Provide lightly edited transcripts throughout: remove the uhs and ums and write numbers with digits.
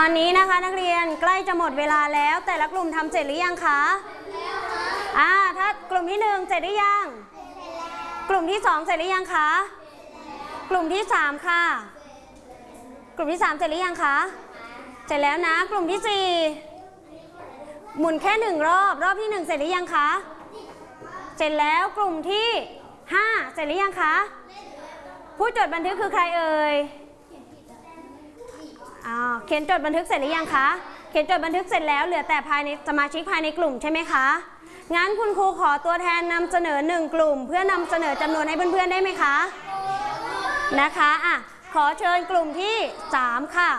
อนนี้นะคะนักเรียนใกล้จะหมดเวลาแล้วแต่ละกลุ่มทำเสร็จหรือยังคะถ้ากลุ่มที่1เสร็จหรือยังกลุ่มที่2เสร็จหรือยังคะกลุ่มที่3ค่ะกลุ่มที่3เสร็จหรือยังคะเสร็จแล้วนะกลุ่มที่4หมุนแค่1รอบที่1เสร็จหรือยังคะเสร็จแล้วกลุ่มที่5เสร็จหรือยังคะผู้จดบันทึกคือใครเอ่ยเขียนจดบันทึกเสร็จหรือยังคะเขียนจดบันทึกเสร็จแล้วเหลือแต่ภายในสมาชิกภายในกลุ่มใช่ไหมคะงั้นคุณครูขอตัวแทนนำเสนอ1กลุ่มเพื่อนำเสนอจำนวนให้เพื่อนๆได้ไหมคะนะคะขอเชิญกลุ่มที่3ค่ะ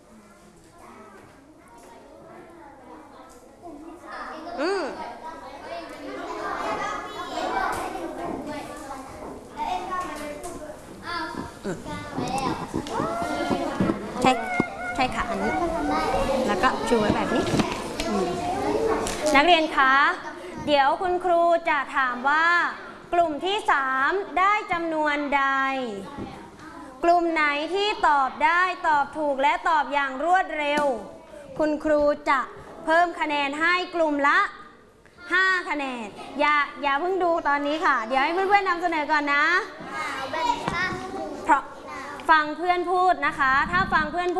ใช่ค่ะอันนี้แล้วก็ชูไว้แบบนี้นักเรียนคะเดี๋ยวคุณครูจะถามว่ากลุ่มที่3ได้จำนวนใดกลุ่มไหนที่ตอบได้ตอบถูกและตอบอย่างรวดเร็วคุณครูจะเพิ่มคะแนนให้กลุ่มละ5คะแนนอย่าเพิ่งดูตอนนี้ค่ะเดี๋ยวให้เพื่อนๆนำเสนอก่อนนะเพราะฟังเพื่อนพูดนะคะถ้าฟังเพื่อนพูด